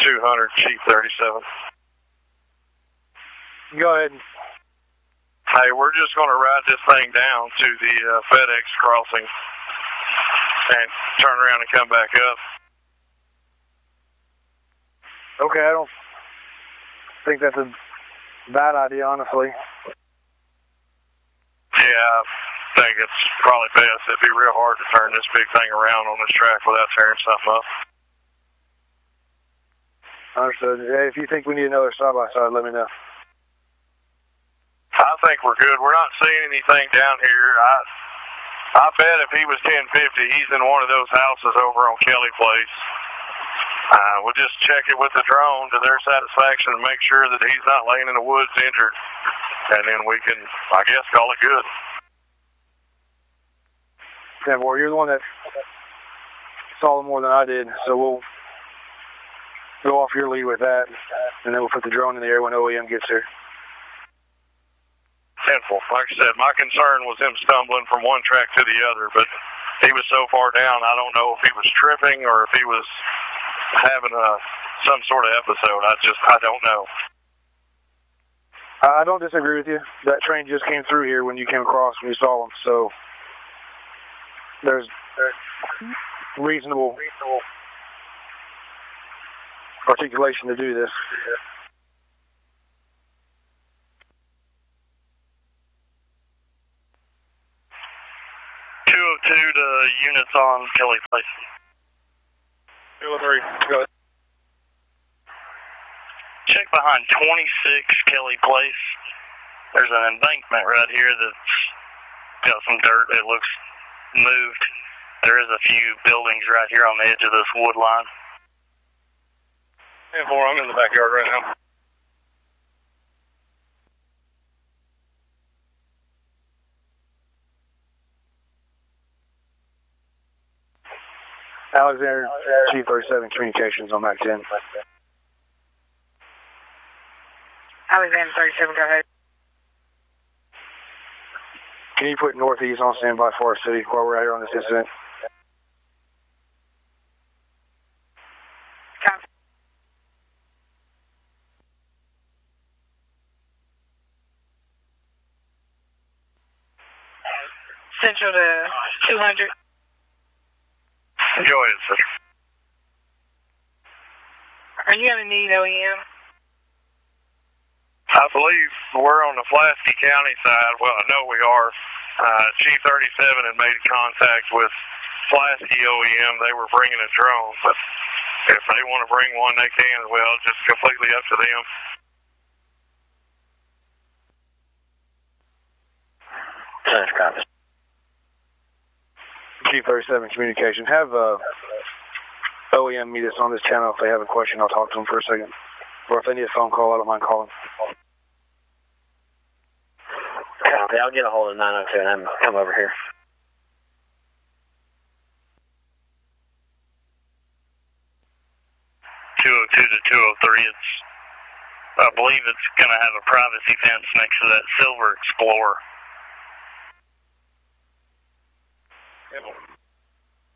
200, Chief 37. Go ahead. Hey, we're just going to ride this thing down to the FedEx crossing and turn around and come back up. Okay, I don't think that's a bad idea, honestly. Yeah, I think it's probably best. It'd be real hard to turn this big thing around on this track without tearing something up. Understood. Hey, if you think we need another side-by-side, let me know. I think we're good. We're not seeing anything down here. I bet if he was 1050, he's in one of those houses over on Kelly Place. We'll just check it with the drone to their satisfaction and make sure that he's not laying in the woods injured. And then we can, I guess, call it good. Yeah, boy, you're the one that saw them more than I did, so we'll go off your lead with that, and then we'll put the drone in the air when OEM gets here. Sinful. Like I said, my concern was him stumbling from one track to the other, but he was so far down, I don't know if he was tripping or if he was having some sort of episode. I don't know. I don't disagree with you. That train just came through here when you came across and you saw him, so there's reasonable articulation to do this. 202 to units on Kelly Place. 203, go ahead. Check behind 26 Kelly Place. There's an embankment right here that's got some dirt. It looks moved. There is a few buildings right here on the edge of this wood line. 10-4, I'm in the backyard right now. Alexander, Chief 37, communications on Mac 10. Alexander 37, go ahead. Can you put Northeast on standby for our city while we're out here on this incident? Copy. Central to 200. Go ahead, sir. Are you going to need OEM? I believe we're on the Pulaski County side. Well, I know we are. Chief 37 had made contact with Pulaski OEM. They were bringing a drone, but if they want to bring one, they can as well. Just completely up to them. Thanks, copy. Chief 37, communication. Have OEM meet us on this channel. If they have a question, I'll talk to them for a second. Or if they need a phone call, I don't mind calling. Copy. I'll get a hold of 902 and then come over here. .202 to 203. I believe it's going to have a privacy fence next to that Silver Explorer. Yep.